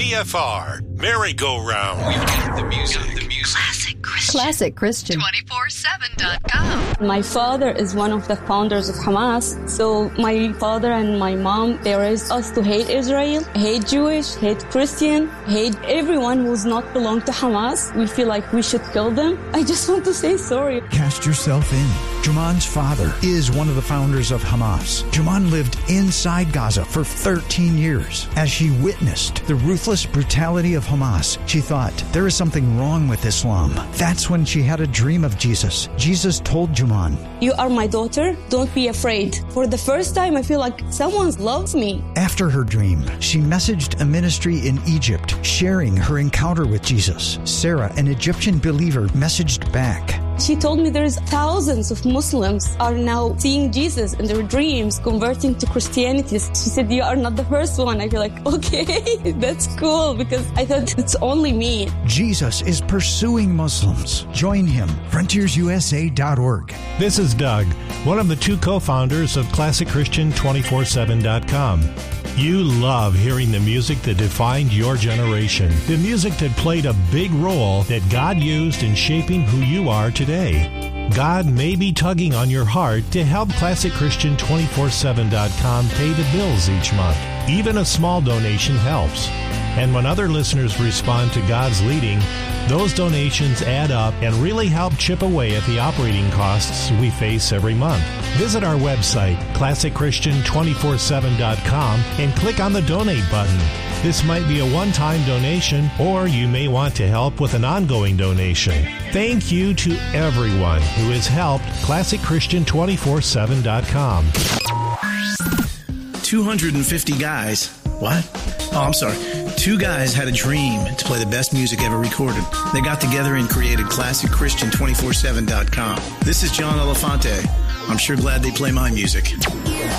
KFR, Merry-Go-Round. We got the music. Classic Christian. 247.com. My father is one of the founders of Hamas. So my father and my mom, they raised us to hate Israel, hate Jewish, hate Christian, hate everyone who's not belong to Hamas. We feel like we should kill them. I just want to say sorry. Cast yourself in. Juman's father is one of the founders of Hamas. Juman lived inside Gaza for 13 years. As she witnessed the ruthless brutality of Hamas, she thought, there is something wrong with Islam. That's when she had a dream of Jesus. Jesus told Juman, "You are my daughter. Don't be afraid." For the first time, I feel like someone loves me. After her dream, she messaged a ministry in Egypt, sharing her encounter with Jesus. Sarah, an Egyptian believer, messaged back. She told me there's thousands of Muslims are now seeing Jesus in their dreams, converting to Christianity. She said, "You are not the first one." I feel like, okay, that's cool, because I thought it's only me. Jesus is pursuing Muslims. Join him. FrontiersUSA.org. This is Doug, one of the two co-founders of ClassicChristian247.com. You love hearing the music that defined your generation, the music that played a big role that God used in shaping who you are today. God may be tugging on your heart to help ClassicChristian247.com pay the bills each month. Even a small donation helps. And when other listeners respond to God's leading, those donations add up and really help chip away at the operating costs we face every month. Visit our website, ClassicChristian247.com, and click on the donate button. This might be a one-time donation, or you may want to help with an ongoing donation. Thank you to everyone who has helped ClassicChristian247.com. 250 guys. What? Oh, I'm sorry. 2 guys had a dream to play the best music ever recorded. They got together and created ClassicChristian247.com. This is John Elefante. I'm sure glad they play my music.